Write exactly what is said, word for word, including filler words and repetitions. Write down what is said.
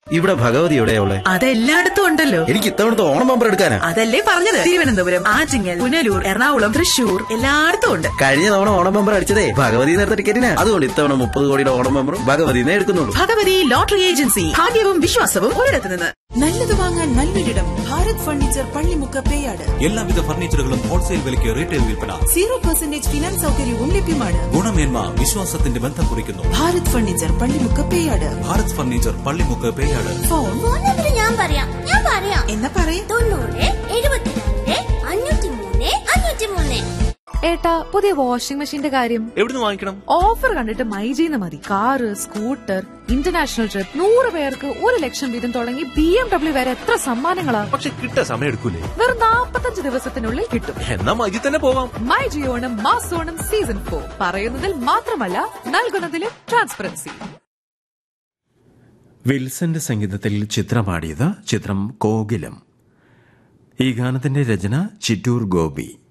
ഇവിടെ ഭഗവതി എവിടെയുള്ള? അതെല്ലായിടത്തും ഉണ്ടല്ലോ. എനിക്ക് ഇത്തവണത്തെ ഓണം ബമ്പർ എടുക്കാനാ. അതല്ലേ പറഞ്ഞത്, തിരുവനന്തപുരം, ആറ്റിങ്ങൽ, പുനലൂർ, എറണാകുളം, തൃശൂർ, എല്ലായിടത്തും ഉണ്ട്. കഴിഞ്ഞ തവണ ഓണം ബമ്പർ അടിച്ചതേ ഭഗവതി നേരത്തെ ടിക്കറ്റിനാ. അതുകൊണ്ട് ഇത്തവണ മുപ്പത് കോടിയുടെ ഓണം ബമ്പറും ഭഗവതിനെ എടുക്കുന്നുള്ളൂ. ഭഗവതി ലോട്ടറി ഏജൻസി, ഭാഗ്യവും വിശ്വാസവും ഒരിടത്ത് നിന്ന്. നല്ലത് വാങ്ങാൻ നല്ലൊരിടം ഭാരത് ഫർണിച്ചർ, പള്ളിമുക്ക്, പേയാട്. എല്ലാവിധ ഫർണിച്ചറുകളും ഹോൾസെയിൽ വിലയ്ക്ക് റീറ്റെയിൽ വിൽപ്പന. സീറോ പെർസെന്റേജ് ഫിനാൻസ് സൗകര്യവും ലഭ്യമാണ്. ഗുണമേന്മ വിശ്വാസത്തിന്റെ ബന്ധം കുറിക്കുന്നു. Bharat furniture, Pallimukku, Peyad. Bharat furniture, Pallimukku, Peyad. Phone ഞാൻ പറയാം ഞാൻ പറയാം എന്നാ പറയാ തൊണ്ണൂറ് എഴുപത്തിരണ്ട് അഞ്ഞൂറ്റി മൂന്ന് അഞ്ഞൂറ്റി മൂന്ന്. ഏട്ടാ, പുതിയ വാഷിംഗ് മെഷീന്റെ കാര്യം എവിടുന്ന് വാങ്ങിക്കണം? ഓഫർ കണ്ടിട്ട് മൈജിന്ന് മതി. കാറ്, സ്കൂട്ടർ, ഇന്റർനാഷണൽ ട്രിപ്പ്, നൂറ് പേർക്ക് ഒരു ലക്ഷം വീതം തുടങ്ങി ബി എം ഡബ്ല്യു വരെ എത്ര സമ്മാനങ്ങളാ. പക്ഷെ കിട്ടാൻ സമയം എടുക്കൂലേ? വെറും നാപ്പത്തഞ്ച് ദിവസത്തിനുള്ളിൽ കിട്ടും. എന്നാ മൈജി തന്നെ പോവാം. മൈജി ഓണം മാസോണം സീസൺ ഫോർ, പറയുന്നതിൽ മാത്രമല്ല നൽകുന്നതിലും ട്രാൻസ്പെറൻസി. വിൽസന്റെ സംഗീതത്തിൽ ചിത്രമാടിയത് ചിത്രം കോകിലം. ഈ ഗാനത്തിന്റെ രചന ചിറ്റൂർ ഗോപി.